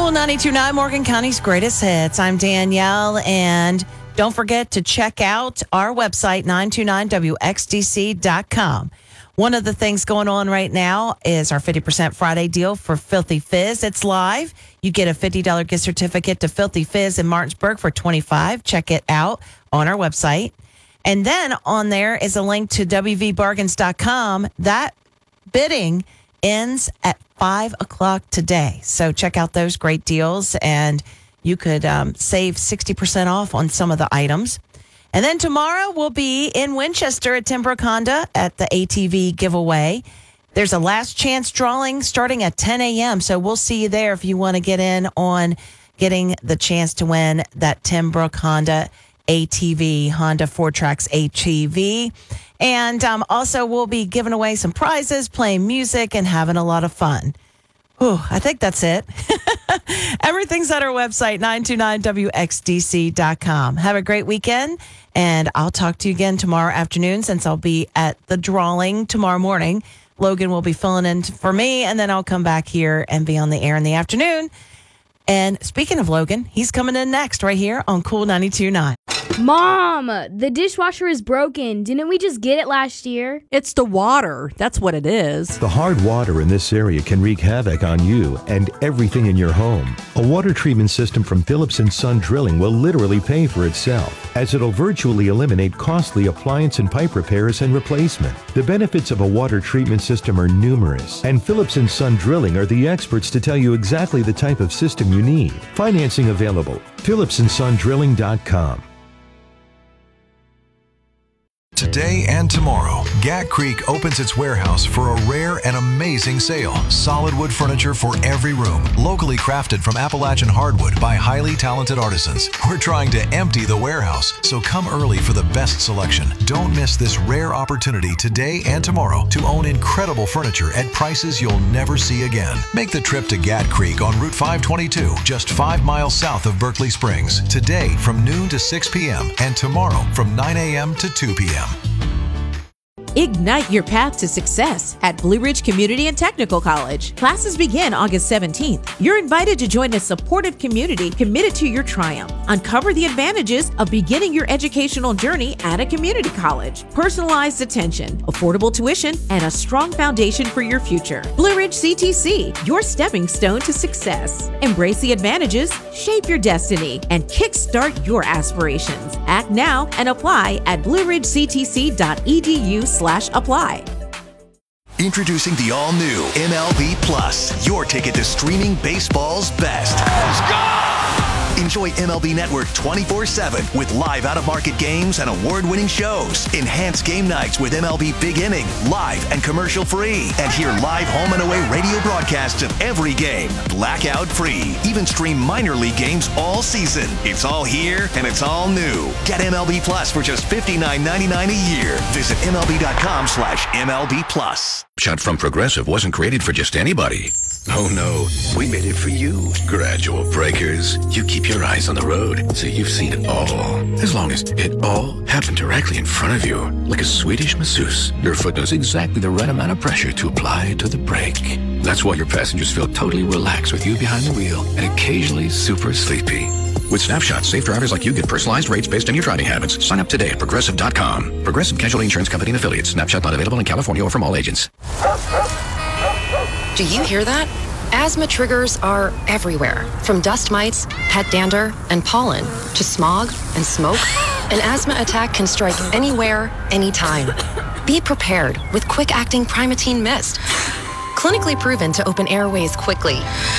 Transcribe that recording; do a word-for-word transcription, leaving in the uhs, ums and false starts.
Cool ninety-two point nine, Morgan County's greatest hits. I'm Danielle, and don't forget to check out our website, nine two nine W X D C dot com. One of the things going on right now is our fifty percent Friday deal for Filthy Fizz. It's live. You get a fifty dollars gift certificate to Filthy Fizz in Martinsburg for twenty-five dollars. Check it out on our website. And then on there is a link to W V bargains dot com. That bidding ends at five o'clock today. So check out those great deals, and you could um, save sixty percent off on some of the items. And then tomorrow we'll be in Winchester at Timbrook Honda at the A T V giveaway. There's a last chance drawing starting at ten a.m. So we'll see you there if you want to get in on getting the chance to win that Timbrook Honda A T V, Honda Four Tracks A T V. And um, also we'll be giving away some prizes, playing music, and having a lot of fun. Whew, I think that's it. Everything's at our website, nine two nine W X D C dot com. Have a great weekend, and I'll talk to you again tomorrow afternoon since I'll be at the drawing tomorrow morning. Logan will be filling in for me, and then I'll come back here and be on the air in the afternoon. And speaking of Logan, he's coming in next right here on Cool ninety-two point nine. Mom, the dishwasher is broken. Didn't we just get it last year? It's the water. That's what it is. The hard water in this area can wreak havoc on you and everything in your home. A water treatment system from Phillips and Son Drilling will literally pay for itself, as it'll virtually eliminate costly appliance and pipe repairs and replacement. The benefits of a water treatment system are numerous, and Phillips and Son Drilling are the experts to tell you exactly the type of system you need. Financing available. Phillips and Son Drilling dot com. Today and tomorrow, Gat Creek opens its warehouse for a rare and amazing sale. Solid wood furniture for every room, locally crafted from Appalachian hardwood by highly talented artisans. We're trying to empty the warehouse, so come early for the best selection. Don't miss this rare opportunity today and tomorrow to own incredible furniture at prices you'll never see again. Make the trip to Gat Creek on Route five twenty-two, just five miles south of Berkeley Springs. Today from noon to six p.m. and tomorrow from nine a.m. to two p.m. Ignite your path to success at Blue Ridge Community and Technical College. Classes begin August seventeenth. You're invited to join a supportive community committed to your triumph. Uncover the advantages of beginning your educational journey at a community college. Personalized attention, affordable tuition, and a strong foundation for your future. Blue Ridge C T C, your stepping stone to success. Embrace the advantages, shape your destiny, and kickstart your aspirations. Act now and apply at blue ridge c t c dot e d u slash apply. Introducing the all-new M L B Plus, your ticket to streaming baseball's best. Let's go! Enjoy M L B Network twenty-four seven with live out-of-market games and award-winning shows. Enhance game nights with M L B Big Inning, live and commercial-free. And hear live home and away radio broadcasts of every game, blackout-free. Even stream minor league games all season. It's all here and it's all new. Get M L B Plus for just fifty-nine ninety-nine a year. Visit M L B dot com slash M L B Plus. Shot from Progressive wasn't created for just anybody. Oh no, we made it for you. Gradual breakers. You keep your eyes on the road, so you've seen it all. As long as it all happened directly in front of you, like a Swedish masseuse, your foot knows exactly the right amount of pressure to apply to the brake. That's why your passengers feel totally relaxed with you behind the wheel and occasionally super sleepy. With Snapshot, safe drivers like you get personalized rates based on your driving habits. Sign up today at Progressive dot com. Progressive Casualty Insurance Company and Affiliates. Snapshot not available in California or from all agents. Do you hear that? Asthma triggers are everywhere. From dust mites, pet dander, and pollen, to smog and smoke, an asthma attack can strike anywhere, anytime. Be prepared with quick-acting Primatene Mist. Clinically proven to open airways quickly